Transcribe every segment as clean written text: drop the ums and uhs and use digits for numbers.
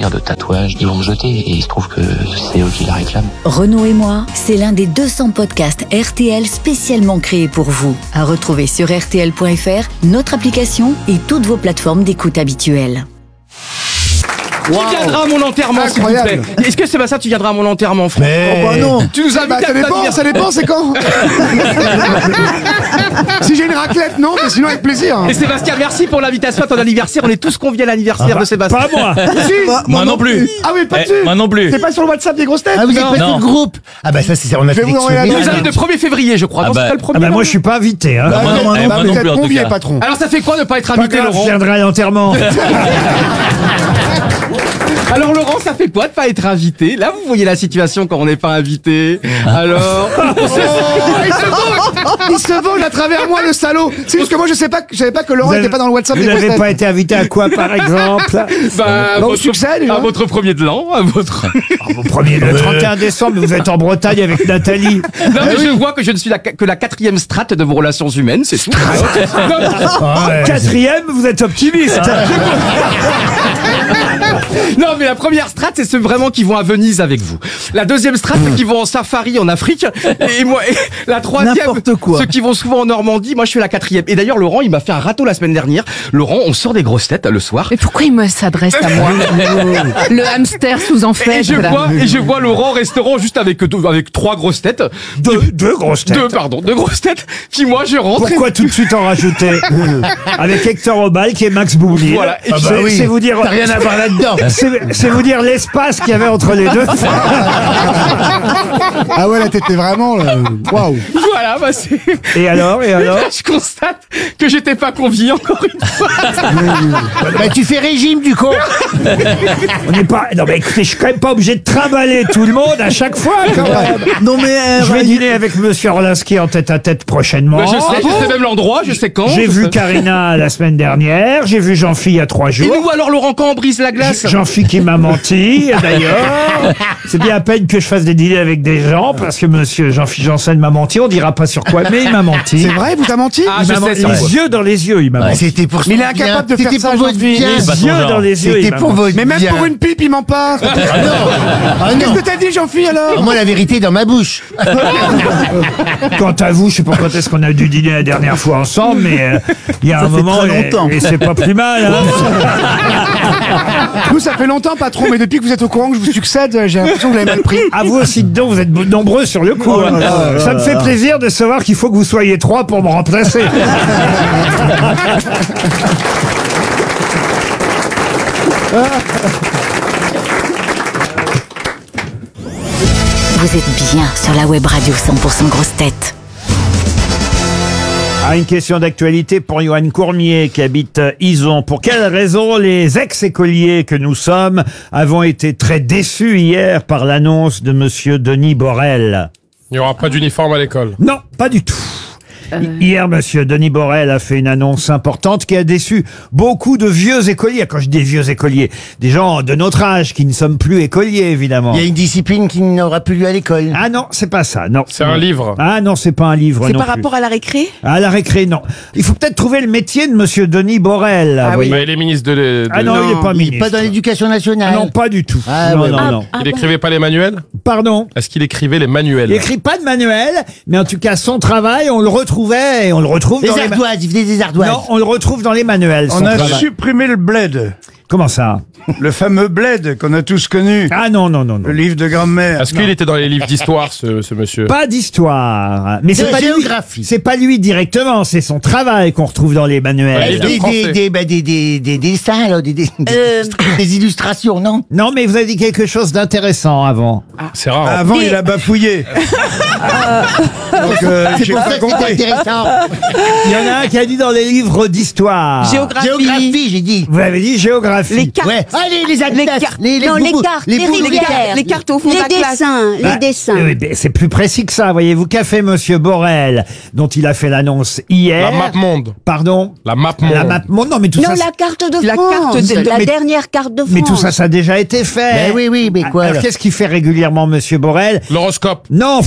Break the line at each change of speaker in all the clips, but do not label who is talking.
faire de tatouage, ils vont me jeter et il se trouve que c'est eux qui la réclament.
Renaud et moi, c'est l'un des 200 podcasts RTL spécialement créés pour vous. À retrouver sur RTL.fr, notre application et toutes vos plateformes d'écoute habituelles.
Qui viendra à mon enterrement, s'il vous plaît? Est-ce que Sébastien, tu viendras à mon enterrement, frère?
Mais...
Oh bah non.
Tu nous invites à
ça dépend, c'est quand? Si j'ai une raclette, non, mais sinon avec plaisir.
Et Sébastien, merci pour l'invitation à ton anniversaire. On est tous conviés à l'anniversaire de Sébastien.
Pas moi.
Si.
Moi non plus.
Ah oui, pas dessus.
Moi non plus.
C'est pas sur le WhatsApp des grosses têtes?
Ah, vous êtes pas
Non.
tout le groupe. Ah bah ça c'est on a
Je vais vous envoyer la
Il
liste.
nous invite le 1er février, je crois.
Ah
Non,
bah,
c'est pas le 1er.
Ah bah moi je suis pas invité. Hein.
Bah,
Moi non
vous
plus
êtes
en tout
conviés,
cas.
patron.
Alors ça fait quoi de pas être
Pas
invité,
grave, je
Laurent?
viendrai à l'enterrement.
Alors Laurent, ça fait quoi de pas être invité? Là, vous voyez la situation quand on n'est pas invité. Alors...
Il se vole à travers moi, le salaud. C'est juste que moi, je savais pas que Laurent n'était pas dans le WhatsApp
Vous
des grosses
n'avez
têtes.
pas été invité à quoi par exemple?
Au succès, déjà.
à votre premier de l'an, à votre...
Au premier, le 31 décembre, vous êtes en Bretagne avec Nathalie.
Non, mais je vois que je ne suis que la 4e strate de vos relations humaines, c'est tout.
Quatrième, vous êtes optimiste.
Non, mais la première strate, c'est ceux vraiment qui vont à Venise avec vous. La deuxième strate, c'est qui vont en safari en Afrique. Et moi, et la troisième,
N'importe quoi.
ceux qui vont souvent en Normandie. Moi, je suis la 4e. Et d'ailleurs, Laurent, il m'a fait un râteau la semaine dernière. Laurent, on sort des grosses têtes le soir.
Mais pourquoi il me s'adresse à moi? Le hamster sous en fait.
Et je vois Laurent au restaurant juste avec 3 grosses têtes.
Deux grosses têtes.
Deux grosses têtes. Puis moi, je rentre.
Pourquoi tout de suite en rajouter? Avec Hector Obal qui est Max Boublil.
Voilà. Et
C'est vous dire.
T'as rien à voir là-dedans.
C'est vous dire l'espace qu'il y avait entre les deux.
Ah ouais, là, t'étais vraiment, waouh.
voilà, bah c'est...
Et alors?
Je constate que j'étais pas convié encore une fois.
Bah tu fais régime du con.
On n'est pas. Non mais écoutez, je suis quand même pas obligé de trimballer tout le monde à chaque fois quand même.
Non, mais,
Je vais dîner avec Monsieur Orlinski en tête-à-tête prochainement.
Bah, je sais même l'endroit, je sais quand.
J'ai
je
vu
sais-
Karina la semaine dernière, j'ai vu Jean-Phil il y a 3
Et
jours.
nous alors, Laurent, quand on brise la glace?
Jean-Phil qui m'a menti, d'ailleurs. C'est bien à peine que je fasse des dîners avec des gens, parce que monsieur Jean-Phil Janssen m'a menti, on dira pas sur quoi, mais il m'a menti.
C'est vrai, vous t'as menti?
Ah,
Il
je
m'a menti.
sais ça.
Les yeux dans les yeux, il m'a menti.
C'était pour
Mais il est incapable de faire
C'était
ça,
pour votre
Jean-Phil.
bien.
Les yeux dans les yeux, il
C'était
m'a
pour
menti.
votre
Mais même
bien.
pour une pipe, il m'en part.
Ah non.
Qu'est-ce que t'as dit, Jean-Phil, alors?
Moi la vérité est dans ma bouche.
Quant à vous, je sais pas quand est-ce qu'on a dû dîner la dernière fois ensemble, mais il y a un moment,
très longtemps.
et c'est pas plus mal. Hein.
Nous, ça fait longtemps, patron, mais depuis que vous êtes au courant que je vous succède, j'ai l'impression que vous l'avez mal pris.
À vous aussi dedans, vous êtes nombreux sur le coup. hein. Ça me fait plaisir de savoir qu'il faut que vous soyez 3 pour me remplacer.
Vous êtes bien sur la web radio 100% grosses têtes.
Ah, une question d'actualité pour Johan Courmier qui habite Ison. Pour quelle raison les ex-écoliers que nous sommes avons été très déçus hier par l'annonce de monsieur Denis Borel?
Il n'y aura pas d'uniforme à l'école.
Non, pas du tout. Hier, monsieur Denis Borel a fait une annonce importante qui a déçu beaucoup de vieux écoliers. Quand je dis vieux écoliers, des gens de notre âge qui ne sommes plus écoliers, évidemment.
Il y a une discipline qui n'aura plus lieu à l'école.
Ah non, c'est pas ça, non.
C'est un livre.
Ah non, c'est pas un livre
C'est
non
par
plus.
rapport à la récré?
À la récré, non. Il faut peut-être trouver le métier de monsieur Denis Borel.
Ah
vous
oui.
voyez.
Mais il est ministre de...
Ah non, il n'est pas
Il
ministre.
est pas dans l'éducation
Ah
nationale.
non, pas du tout.
Ah
non,
ouais,
non,
ouais.
non.
Il écrivait pas les manuels?
Pardon.
Est-ce qu'il écrivait les manuels?
Il écrit pas de manuel, mais en tout cas, son travail, on le retrouvait et on le retrouve
Des
dans les...
ardoises, il faisait des ardoises.
Non, on le retrouve dans les manuels. son
On a
travail.
supprimé le bled.
Comment ça?
Le fameux bled qu'on a tous connu.
Ah non, non, non, non.
Le livre de grammaire.
Est-ce qu'il était dans les livres d'histoire, ce monsieur?
Pas d'histoire. Mais c'est
De
pas lui.
géographie.
C'est pas lui directement, c'est son travail qu'on retrouve dans les manuels.
Ouais, de français.
Des dessins, là, des illustrations, non?
Non, mais vous avez dit quelque chose d'intéressant avant.
C'est rare.
Avant, il a bafouillé. Donc,
C'est
j'ai
pour ça
pas
que c'est
compris.
intéressant.
Il y en a un qui a dit dans les livres d'histoire.
Géographie, j'ai dit.
Vous avez dit géographie.
Les cartes.
Ouais. Allez, les atlas, les
Non, les
boubous,
cartes,
les
les
boubous,
rivières.
Les cartes au fond de
Les
la classe.
dessins,
Bah,
les dessins.
oui, mais c'est plus précis que ça, voyez-vous. Qu'a fait monsieur Borel, dont il a fait l'annonce hier?
La map monde.
Pardon?
La map monde.
La map monde. Non, mais tout
Non,
ça.
la carte de
La
France,
carte de-
la
mais-
dernière carte de France.
Mais tout ça, ça a déjà été fait.
Mais oui, oui, mais quoi,
Alors,
là
qu'est-ce qu'il fait régulièrement, monsieur Borel?
L'horoscope.
Non.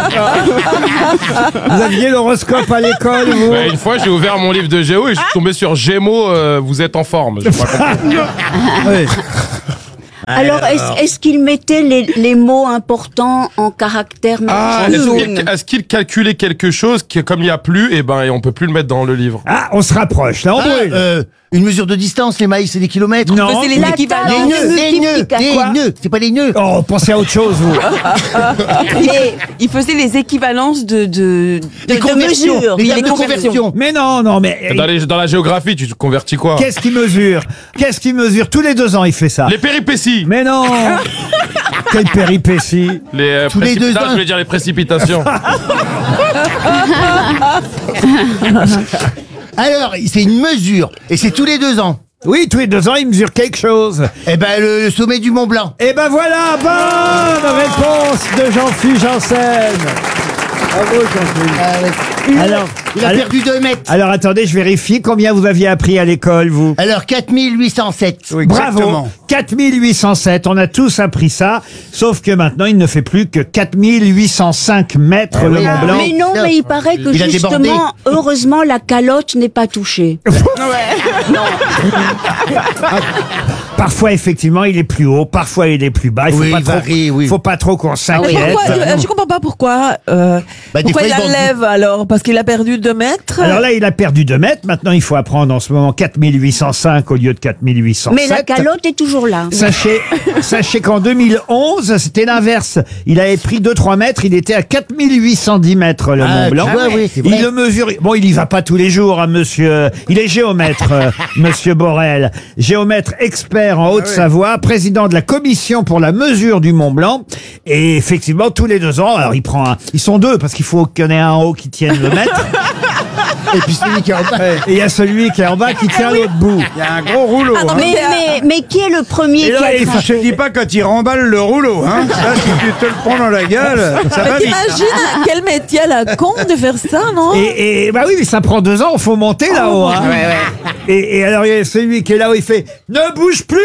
Vous aviez l'horoscope à l'école, vous?
Bah, une fois, j'ai ouvert mon livre de géo et je suis tombé sur Gémeaux, vous êtes en forme. J'ai pas compris.
Alors, est-ce qu'il mettait les mots importants en caractères majuscules?
Est-ce qu'il calculait quelque chose qui, comme il n'y a plus, et on peut plus le mettre dans le livre?
Ah, on se rapproche, là, on brûle.
Une mesure de distance, les mailles, c'est des kilomètres.
Non.
C'est les équivalents
Les nœuds, c'est pas les nœuds.
Oh, pensez à autre chose, vous.
Il faisait les équivalences de
conversions.
mesures.
Les conversions.
Mais non, mais...
Dans la géographie, tu convertis quoi?
Qu'est-ce qu'il mesure? Tous les 2 ans, il fait ça.
Les péripéties.
Mais non. Quelle péripétie.
Tous les 2 ans. Je voulais dire les précipitations.
Alors, c'est une mesure, et c'est tous les 2 ans.
Oui, tous les 2 ans, il mesure quelque chose.
Eh ben, le sommet du Mont Blanc.
Eh ben voilà, bonne réponse de Jean-Philippe Janssen. Bravo, Jean-Philippe. Alors,
il a perdu 2 mètres.
Alors, attendez, je vérifie. Combien vous aviez appris à l'école, vous?
Alors, 4807.
Oui, bravo. 4807. On a tous appris ça. Sauf que maintenant, il ne fait plus que 4805 mètres le Mont Blanc.
Mais non, mais il paraît que justement, heureusement, la calotte n'est pas touchée.
Parfois, effectivement, il est plus haut. Parfois, il est plus bas. Faut pas trop qu'on s'inquiète.
Je comprends pas pourquoi. Pourquoi il enlève alors? Parce qu'il a perdu 2 mètres?
Alors là, il a perdu 2 mètres. Maintenant, il faut apprendre en ce moment 4805 au lieu de 4807.
Mais la calotte est toujours là.
Sachez qu'en 2011, c'était l'inverse. Il avait pris 2-3 mètres. Il était à 4810 mètres, le Mont Blanc. Il le mesure. Bon, il y va pas tous les jours, hein, monsieur. Il est géomètre, monsieur Borel. Géomètre expert en Haute-Savoie, président de la commission pour la mesure du Mont Blanc. Et effectivement, tous les 2 ans, alors il prend ils sont 2 parce qu'il faut qu'il y en ait un en haut qui tienne le mètre. Et puis celui qui est en bas. Et il y a celui qui est en bas qui tient l'autre bout.
Il y a un gros rouleau.
Mais qui est le premier qui a
Je te dis pas quand il remballe le rouleau, hein. Ça, si tu te le prends dans la gueule, ça va vite.
T'imagines quel métier à la con de faire ça, non?
Et bah oui, mais ça prend 2 ans, il faut monter là-haut. Hein. Et alors il y a celui qui est là où il fait « Ne bouge plus.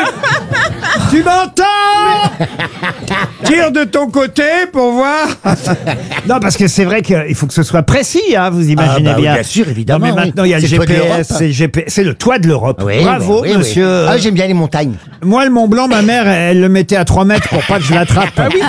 Tu m'entends?
Tire de ton côté pour voir. »
Non, parce que c'est vrai qu'il faut que ce soit précis, hein, vous imaginez bien.
Bien sûr, évidemment.
Non, mais maintenant, il y a le GPS, c'est le toit de l'Europe. Bravo, monsieur.
Ah, j'aime bien les montagnes.
Moi, le Mont Blanc, ma mère, elle le mettait à 3 mètres pour pas que je l'attrape.
Ah oui,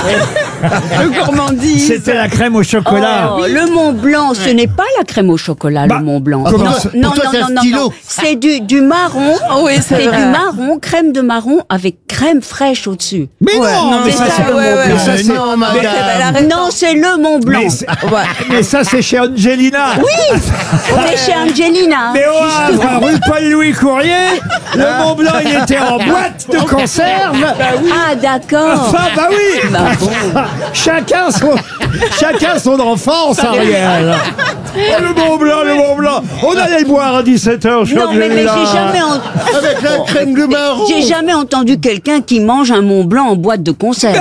Le gourmandise.
C'était la crème au chocolat.
Oh, le Mont Blanc, ce n'est pas la crème au chocolat, le Mont Blanc.
Non,
c'est du marron.
Oui, c'est
du marron, crème de marron avec crème fraîche au-dessus.
Mais non, mais ça, c'est le Mont Blanc.
Non, c'est le Mont Blanc.
Mais ça, c'est chez Angelina.
Oui, c'est chez Angelina.
Mais au Havre, rue Paul-Louis Courrier, le Mont Blanc, il était en boîte de conserve.
Ah, d'accord.
Enfin, bah oui. Chacun son enfance, Ariel. Oh, le Mont Blanc. On allait le boire à 17h chez
Non, mais j'ai jamais
avec la crème de marron.
J'ai jamais entendu quelqu'un qui mange un Mont Blanc en boîte de conserve.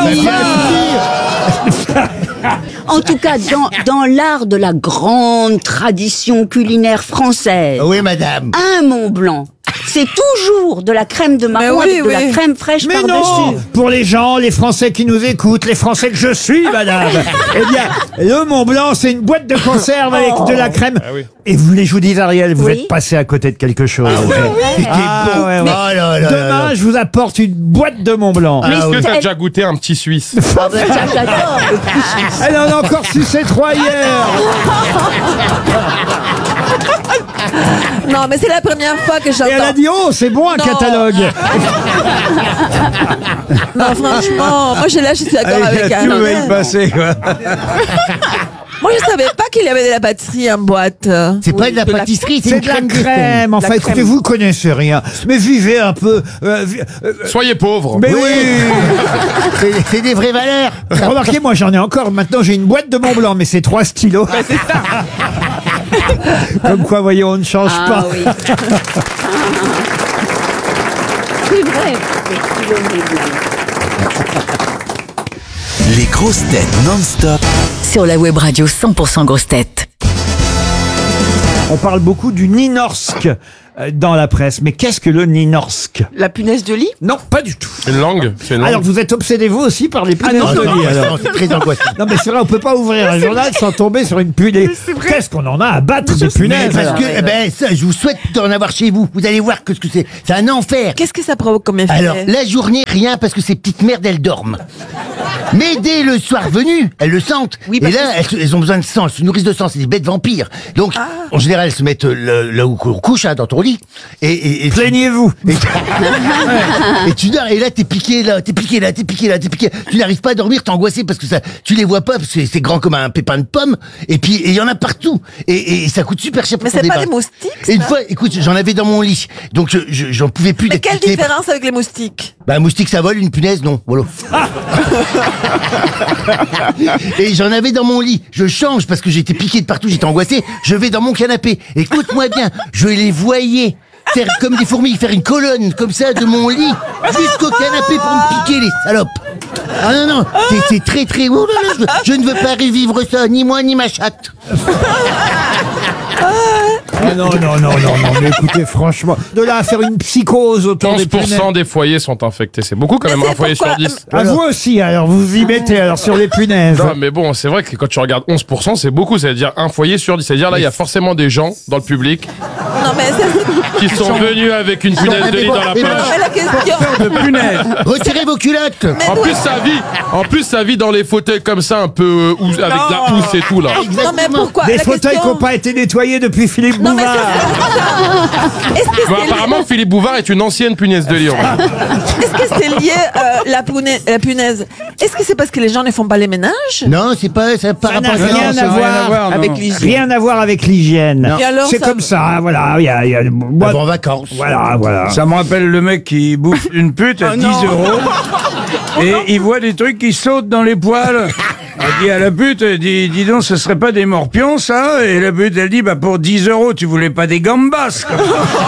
En tout cas, dans l'art de la grande tradition culinaire française.
Oui, madame.
Un Mont Blanc, c'est toujours de la crème de marron avec de la crème fraîche par-dessus.
Non, pour les gens, les Français qui nous écoutent, les Français que je suis, madame. Eh bien, le Mont Blanc, c'est une boîte de conserve avec de la crème.
Ah oui.
Et vous voulez, je vous dis, Ariel, vous êtes passé à côté de quelque chose. Demain, je vous apporte une boîte de Mont Blanc.
Est-ce que t'as déjà goûté un petit Suisse?
Ah ben ça, j'adore, le petit Suisse.
Elle en a encore sucé 3 hier.
Non, mais c'est la première fois que j'entends.
Et elle a dit, oh, c'est bon un catalogue.
Non, franchement, moi je suis d'accord avec
Tout va y passer, quoi.
Moi je savais pas qu'il y avait de la pâtisserie en boîte.
C'est pas de la pâtisserie,
c'est de la crème. Enfin, écoutez, vous connaissez rien. Mais vivez un peu.
Soyez pauvres.
Mais oui.
C'est des vraies valeurs.
Remarquez, moi j'en ai encore. Maintenant j'ai une boîte de Mont Blanc, mais c'est 3 stylos.
C'est ça.
Comme quoi, voyez, on ne change pas.
Oui. C'est vrai.
Les grosses têtes non-stop.
Sur la web radio 100% grosses têtes.
On parle beaucoup du Nynorsk dans la presse. Mais qu'est-ce que le Nynorsk?
La punaise de lit?
Non, pas du tout.
Une langue, c'est une langue.
Alors vous êtes obsédé vous aussi par les punaises de lit alors.
C'est très angoissant.
Non mais c'est vrai, on peut pas ouvrir un journal sans tomber sur une punaise. Qu'est-ce qu'on en a à battre des punaises?
Parce que, ça, je vous souhaite d'en avoir chez vous. Vous allez voir que ce que c'est. C'est un enfer.
Qu'est-ce que ça provoque comme effet?
Alors, la journée, rien, parce que ces petites merdes, elles dorment. Mais dès le soir venu, elles le sentent.
Oui,
et là, elles ont besoin de sang, elles se nourrissent de sang, c'est des bêtes vampires. Donc, en général, elles se mettent là où on couche, hein, dans ton lit. Et
plaignez-vous.
Et tu dors, et là, t'es piqué là, t'es piqué là, t'es piqué là, t'es piqué. Tu n'arrives pas à dormir, t'es angoissé parce que ça, tu les vois pas, parce que c'est grand comme un pépin de pomme. Et puis, il y en a partout. Et ça coûte super cher pour
Mais c'est pas des moustiques,
Et une
ça
fois, écoute, j'en avais dans mon lit. Donc, j'en pouvais plus.
Mais quelle différence avec les moustiques?
Bah, un moustique, ça vole, une punaise, non. Voilà. Et j'en avais dans mon lit. Je change parce que j'étais piqué de partout, j'étais angoissé. Je vais dans mon canapé. Écoute-moi bien, je les voyais faire comme des fourmis, faire une colonne comme ça de mon lit jusqu'au canapé pour me piquer, les salopes. Ah non, non, c'est très très... Oh là là, je ne veux pas revivre ça, ni moi ni ma chatte.
Ah non, mais écoutez, franchement, de là à faire une psychose autour des punaises.
11% des foyers sont infectés. C'est beaucoup quand même, un foyer sur 10.
Ah, vous aussi, alors, vous y mettez alors sur les punaises.
Non, mais bon, c'est vrai que quand tu regardes 11%, c'est beaucoup. C'est-à-dire un foyer sur 10. C'est-à-dire là, il y a forcément des gens dans le public
Non, mais
qui sont venus avec une punaise de lit dans la poche.
mais la question...
De punaise.
Retirez vos culottes.
En plus, ça vit dans les fauteuils comme ça, un peu avec de la housse et tout là.
Non, mais pourquoi?
Des
La
fauteuils qui
question-
n'ont pas été nettoyés depuis Philippe
Non, mais
Bouvard.
Est-ce que
Bon,
c'est
apparemment, Philippe Bouvard est une ancienne punaise de lit.
Est-ce que c'est lié la punaise? Est-ce que c'est parce que les gens ne font pas les ménages?
Non, c'est pas... Ça par
Ça n'a
rapport à ça.
rien à voir
avec l'hygiène.
Rien à voir avec l'hygiène.
Et alors,
C'est
ça-
comme ça, hein, voilà. Il y a, moi-
Elles vont en vacances.
voilà.
Ça me rappelle le mec qui bouffe une pute à 10 euros et il voit des trucs qui sautent dans les poils. Il dit à la pute, dis donc, ce serait pas des morpions, ça? Et la pute, elle dit, bah, pour 10 euros, tu voulais pas des gambas, quoi.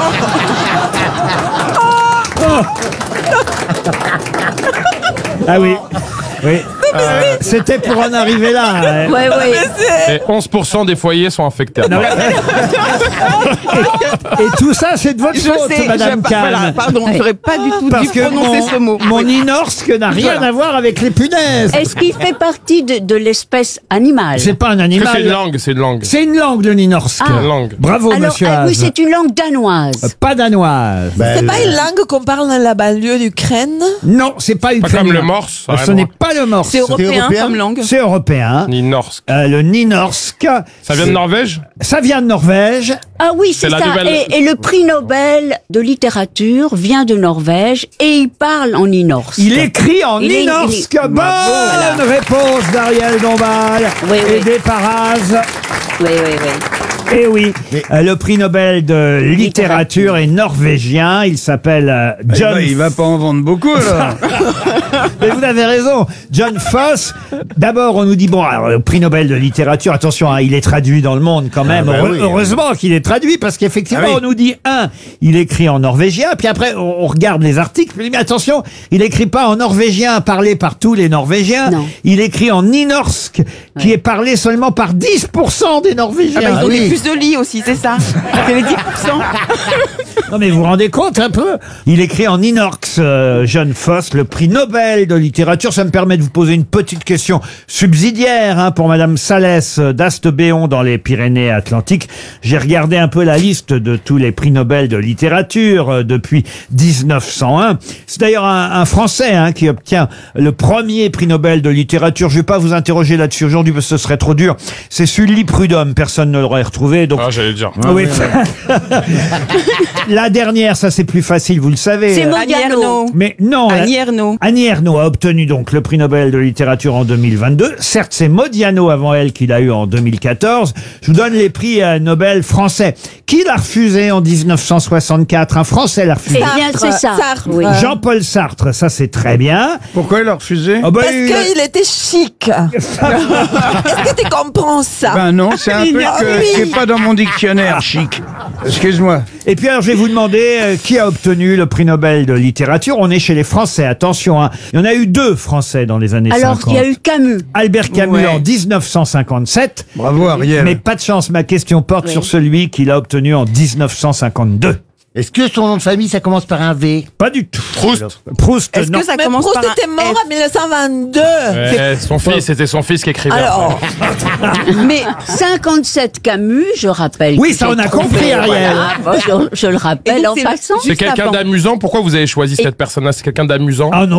Ah oui. Oui. C'était pour en arriver là. Hein.
Ouais, ouais.
Et 11% des foyers sont infectés.
Non, mais- Et tout ça, c'est de votre faute, Madame Kahn.
Voilà, pardon, j'aurais pas du tout
Parce
dû
que
prononcer ce mot.
mon Nynorsk n'a rien à voir avec les punaises.
Est-ce qu'il fait partie de l'espèce animale?
C'est pas un
Parce que
animal.
c'est une langue, c'est une langue.
C'est une langue, le Nynorsk.
Ah.
Une langue.
Bravo,
Alors,
monsieur
oui,
Haas.
c'est une langue danoise.
Pas danoise.
C'est pas une langue qu'on parle dans la banlieue d'Ukraine?
Non, c'est pas
Pas
ukrainien.
comme le morse. ça a
Ce
rien à
n'est
voir.
pas le morse.
C'est européen
européen
comme langue?
C'est européen.
Ni Norsk.
Le Nynorsk.
Ça vient de Norvège?
Ça vient de Norvège.
Ah oui, c'est
C'est la
ça.
nouvelle-
Et le prix Nobel de littérature vient de Norvège et il parle en Nynorsk.
Il écrit en
Il est-
Nynorsk.
il est-
Bonne réponse d'Ariel Dombal.
Oui, oui.
Aidé par Az.
Oui, oui, oui.
Eh oui, le prix Nobel de littérature est norvégien. Il s'appelle John.
Il va pas en vendre beaucoup, alors.
Mais vous avez raison, John Foss. D'abord, on nous dit bon, alors, le prix Nobel de littérature. Attention, hein, il est traduit dans le monde quand même.
bah oui.
Heureusement qu'il est traduit parce qu'effectivement,
Ah oui.
on nous dit il écrit en norvégien. Puis après, on regarde les articles. Puis, mais attention, il écrit pas en norvégien parlé par tous les Norvégiens.
Non.
Il écrit en Nynorsk, qui est parlé seulement par 10% des Norvégiens.
Ils ont
oui.
des puces de lit aussi, c'est ça? C'est les 10%.
Non mais vous vous rendez compte un peu? Il écrit en Nynorsk, John Foss, le prix Nobel de littérature. Ça me permet de vous poser une petite question subsidiaire pour Madame Salès d'Astebéon dans les Pyrénées-Atlantiques. J'ai regardé un peu la liste de tous les prix Nobel de littérature depuis 1901. C'est d'ailleurs un Français qui obtient le premier prix Nobel de littérature. Je vais pas vous interroger là-dessus aujourd'hui parce que ce serait trop dur. C'est Sully Prudhomme. Personne ne l'aurait retrouvé. Donc
Ah, j'allais le dire.
oui. La dernière, ça c'est plus facile, vous le savez.
C'est
Annie
Modiano.
Ernaux.
Mais non,
Annie Ernaux.
Annie Ernaux a obtenu donc le prix Nobel de littérature en 2022. Certes, c'est Modiano avant elle qui l'a eu en 2014. Je vous donne les prix Nobel français. Qui l'a refusé en 1964? Un Français l'a refusé.
Eh bien, c'est ça.
Sartre.
Oui.
Jean-Paul Sartre, ça c'est très bien.
Pourquoi il a refusé?
Ah bah,
Parce
il a-
qu'il était chic. Est-ce que tu comprends ça?
Ben non, c'est un truc
Ah
qui
oui.
est pas dans mon dictionnaire, chic. Excuse-moi.
Et puis alors, je vais vous demander qui a obtenu le prix Nobel de littérature. On est chez les Français, attention. Hein. Il y en a eu 2 Français dans les années 50.
Alors, il y a eu Camus.
Albert Camus en 1957.
Bravo, Ariel.
Mais pas de chance, ma question porte sur celui qu'il a obtenu en 1952.
Est-ce que son nom de famille, ça commence par un V?
Pas du tout.
Proust.
Proust,
Est-ce
non.
que ça commence par un était mort en 1922.
C'était son fils qui écrivait.
Alors,
Mais 57 Camus, je rappelle.
Oui,
que
ça,
j'ai
on a
trouvé,
compris, Ariel.
voilà, je le rappelle
Et
en
donc,
passant.
C'est quelqu'un d'amusant. Pourquoi vous avez choisi cette personne-là? C'est quelqu'un d'amusant?
Ah non.